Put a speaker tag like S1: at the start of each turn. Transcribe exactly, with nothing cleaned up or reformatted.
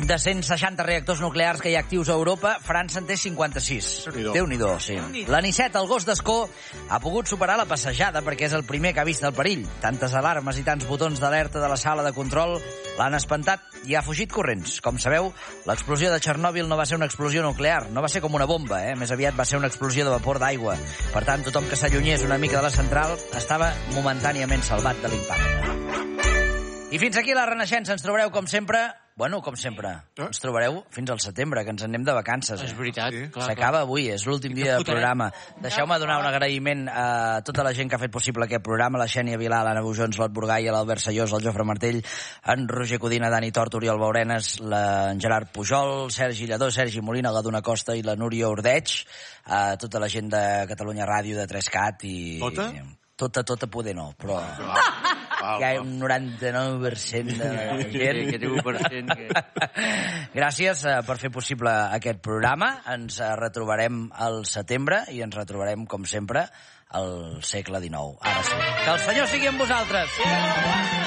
S1: de cent seixanta reactors nuclears que hi ha actius a Europa, França en té cinquanta-sis. Déu-n'hi-do, sí. L'Anicet, el gos d'escó, ha pogut superar la passejada perquè és el primer que ha vist el perill. Tantes alarmes i tants botons d'alerta de la sala de control l'han espantat i ha fugit corrents. Com sabeu, l'explosió de Txernòbil no va ser una explosió nuclear, no va ser com una bomba, eh? Més aviat va ser una explosió de vapor d'aigua. Per tant, tothom que s'allunyés una mica de la central estava momentàniament salvat de l'impacte. I fins aquí la Renaixença. Ens trobareu, com sempre... Bueno, com sempre, ens trobareu fins al setembre, que ens anem de vacances. Eh?
S2: És veritat, sí. Clar.
S1: S'acaba avui, és l'últim dia del programa. Deixeu-me donar un agraïment a tota la gent que ha fet possible aquest programa, la Xènia Vilà, l'Anna Bujons, l'Ot Burgaia, l'Albert Sayós, el Jofre Martell, en Roger Codina, Dani Tort, Oriol Baurenes, en Gerard Pujol, Sergi Lledó, Sergi Molina, la Duna Costa i la Núria Ordeig, a tota la gent de Catalunya Ràdio, de tres cat i...
S3: Tota?
S1: Tota, tota poder no, però... Hi ha un noranta-nou per cent de gent.
S2: Aquest u per cent que...
S1: Gràcies uh, per fer possible aquest programa. Ens uh, retrobarem al setembre i ens retrobarem, com sempre, al segle dinou. Ara sí. Que el Senyor sigui amb vosaltres!